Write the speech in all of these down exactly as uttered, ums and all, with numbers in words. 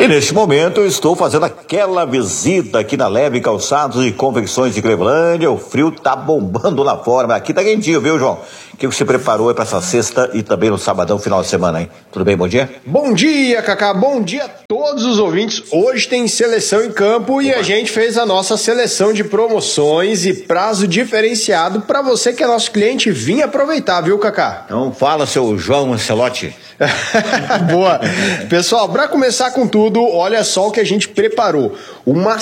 E neste momento eu estou fazendo aquela visita aqui na Leve Calçados e Confecções de Clevelândia. O frio tá bombando lá fora, mas aqui tá quentinho, viu, João? O que você preparou para essa sexta e também no sabadão, final de semana, hein? Tudo bem, bom dia? Bom dia, Cacá, bom dia a todos os ouvintes. Hoje tem seleção em campo e a gente fez a nossa seleção de promoções e prazo diferenciado para você que é nosso cliente vir aproveitar, viu, Cacá? Então fala, seu João Ancelotti. Boa. Pessoal, para começar com tudo, olha só o que a gente preparou. Uma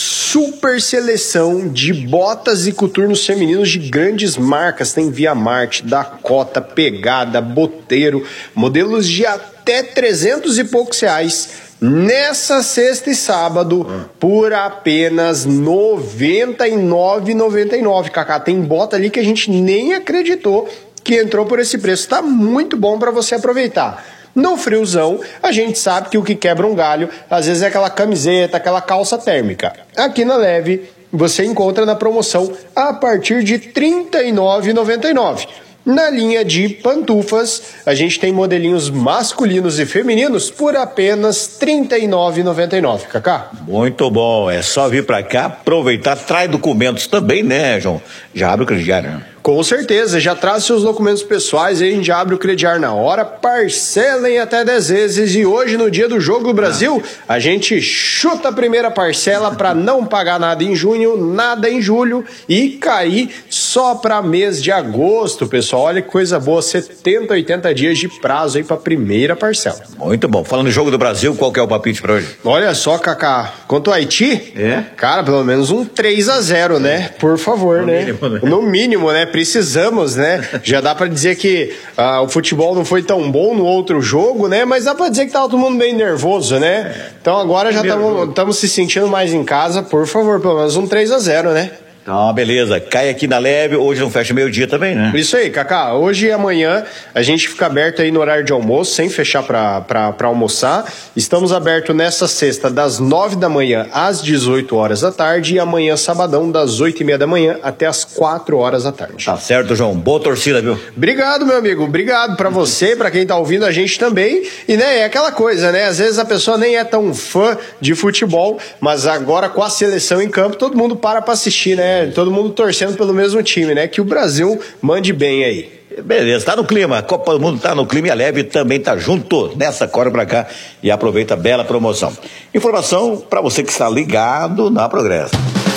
super seleção de botas e coturnos femininos de grandes marcas. Tem Via Marte, Dakota, Pegada, Boteiro, modelos de até trezentos e poucos reais. Nessa sexta e sábado, por apenas noventa e nove reais e noventa e nove centavos. Cacá, tem bota ali que a gente nem acreditou que entrou por esse preço. Tá muito bom para você aproveitar. No friozão, a gente sabe que o que quebra um galho, às vezes é aquela camiseta, aquela calça térmica. Aqui na Leve, você encontra na promoção a partir de trinta e nove reais e noventa e nove centavos. Na linha de pantufas, a gente tem modelinhos masculinos e femininos por apenas trinta e nove reais e noventa e nove centavos, Cacá. Muito bom, é só vir pra cá, aproveitar, traz documentos também, né, João? Já abre o crediário, né? Com certeza, já traz seus documentos pessoais, aí a gente abre o crediário na hora, parcela em até dez vezes e hoje, no dia do Jogo do Brasil, a gente chuta a primeira parcela para não pagar nada em junho, nada em julho e cair só para mês de agosto, pessoal. Olha que coisa boa, setenta, oitenta dias de prazo aí para primeira parcela. Muito bom. Falando em Jogo do Brasil, qual que é o palpite para hoje? Olha só, Cacá, quanto ao Haiti, é? Cara, pelo menos um três a zero, né? Por favor, no né? Mínimo, né? No mínimo, né? Precisamos, né? Já dá pra dizer que ah, o futebol não foi tão bom no outro jogo, né? Mas dá pra dizer que tava todo mundo bem nervoso, né? Então agora já estamos se sentindo mais em casa. Por favor, pelo menos um três a zero, né? Então, beleza. Cai aqui na Leve. Hoje não fecha meio-dia também, né? Isso aí, Cacá. Hoje e amanhã a gente fica aberto aí no horário de almoço, sem fechar pra, pra, pra almoçar. Estamos abertos nessa sexta das nove da manhã às dezoito horas da tarde e amanhã, sabadão, das oito e meia da manhã até as quatro horas da tarde. Tá certo, João. Boa torcida, viu? Obrigado, meu amigo. Obrigado pra você, pra quem tá ouvindo a gente também. E, né, é aquela coisa, né? Às vezes a pessoa nem é tão fã de futebol, mas agora com a seleção em campo, todo mundo para pra assistir, né? Todo mundo torcendo pelo mesmo time, né? Que o Brasil mande bem aí. Beleza, tá no clima. A Copa do Mundo tá no clima e a Leve também tá junto nessa. Corre pra cá e aproveita a bela promoção. Informação pra você que está ligado na Progresso.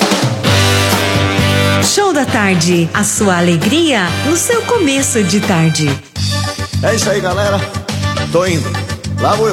Show da Tarde, a sua alegria no seu começo de tarde. É isso aí, galera. Tô indo. Lá vou eu.